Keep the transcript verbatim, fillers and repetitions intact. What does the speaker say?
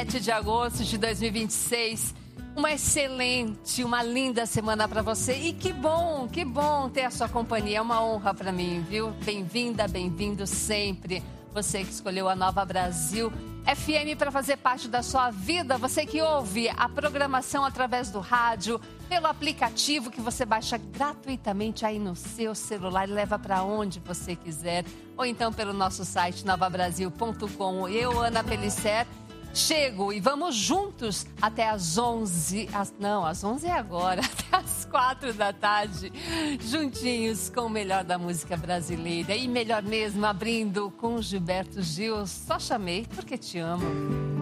sete de agosto de dois mil e vinte e seis. Uma excelente, uma linda semana para você. E que bom, que bom ter a sua companhia. É uma honra para mim, viu? Bem-vinda, bem-vindo sempre. Você que escolheu a Nova Brasil F M para fazer parte da sua vida. Você que ouve a programação através do rádio, pelo aplicativo que você baixa gratuitamente aí no seu celular e leva para onde você quiser. Ou então pelo nosso site nova brasil ponto com. Eu, Ana Pellicer, chego e vamos juntos até às onze, as, não, às onze é agora, até às quatro da tarde, juntinhos com o melhor da música brasileira. E melhor mesmo, abrindo com Gilberto Gil, Só Chamei Porque Te Amo.